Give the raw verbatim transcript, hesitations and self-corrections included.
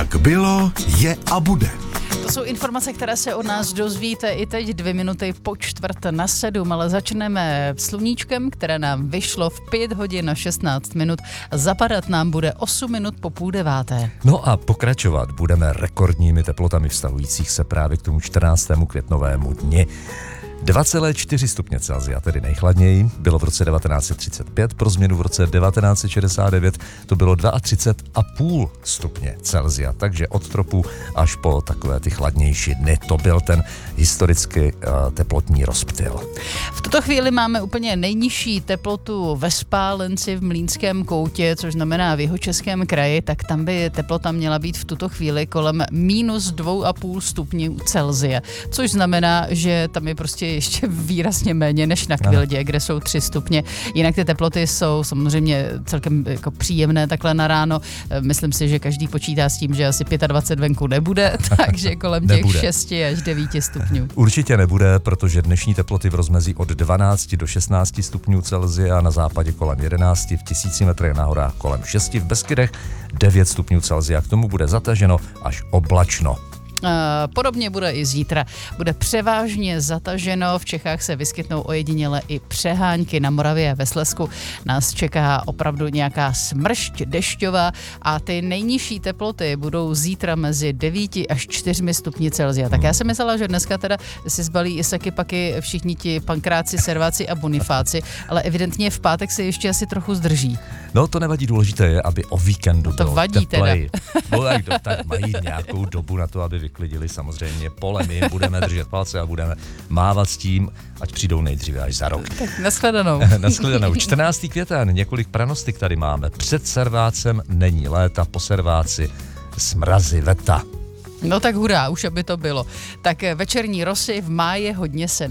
Jak bylo, je a bude. To jsou informace, které se od nás dozvíte i teď dvě minuty po čtvrt na sedm, ale začneme sluníčkem, které nám vyšlo v pět hodin na šestnáct minut. Zapadat nám bude osm minut po půl deváté. No a pokračovat budeme rekordními teplotami vztahujících se právě k tomu čtrnáctému květnovému dni. dva celé čtyři stupně Celsia, tedy nejchladněji, bylo v roce devatenáct set třicet pět, pro změnu v roce devatenáct set šedesát devět to bylo třicet dva a půl stupně Celsia, takže od tropu až po takové ty chladnější dny. To byl ten historicky uh, teplotní rozptyl. V tuto chvíli máme úplně nejnižší teplotu ve Spálenci v Mlýnském koutě, což znamená v Jihočeském kraji, tak tam by teplota měla být v tuto chvíli kolem minus dvou a půl stupňů Celsia, což znamená, že tam je prostě ještě výrazně méně než na Kvildě, kde jsou tři stupně. Jinak ty teploty jsou samozřejmě celkem jako příjemné takhle na ráno. Myslím si, že každý počítá s tím, že asi dvacet pět venku nebude, takže kolem těch nebude. šesti až devíti stupňů. Určitě nebude, protože dnešní teploty v rozmezí od dvanácti do šestnácti stupňů Celsia, na západě kolem jedenácti, v tisíci metrech na horách kolem šesti, v Beskydech devět stupňů Celsia. K tomu bude zataženo až oblačno. Podobně bude i zítra. Bude převážně zataženo, v Čechách se vyskytnou ojediněle i přehánky, na Moravě a ve Slezsku nás čeká opravdu nějaká smršť dešťová a ty nejnižší teploty budou zítra mezi devíti až čtyřmi stupni Celsia. Tak já jsem myslela, že dneska teda si zbalí i saky paky všichni ti pankráci, serváci a bonifáci, ale evidentně v pátek se ještě asi trochu zdrží. No to nevadí, důležité je, aby o víkendu to bylo vadí teplej. No tak, tak mají nějakou dobu na to, aby vyklidili samozřejmě pole. My jim budeme držet palce a budeme mávat s tím, ať přijdou nejdříve až za rok. Tak nashledanou. Nashledanou. čtrnáctý květen, několik pranostik tady máme. Před servácem není léta, po serváci smrazy, veta. No tak hurá, už aby to bylo. Tak večerní rosy v máji hodně se